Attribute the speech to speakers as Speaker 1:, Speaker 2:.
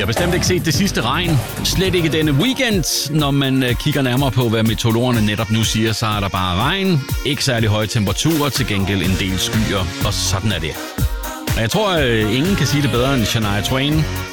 Speaker 1: har bestemt ikke set det sidste regn. Slet ikke denne weekend. Når man kigger nærmere på, hvad meteorologerne netop nu siger, så er der bare regn. Ikke særlig høje temperaturer, til gengæld en del skyer, og sådan er det. Og jeg tror, ingen kan sige det bedre end Shania Twain.